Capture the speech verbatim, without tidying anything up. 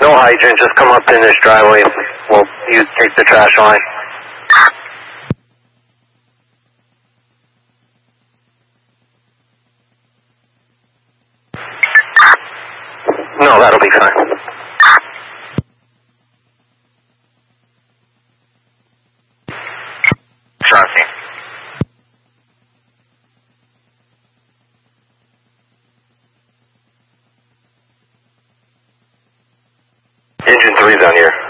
No hydrant, just come up in this driveway. We'll you take the trash line. No, that'll be fine. Tracking. Engine three's on here.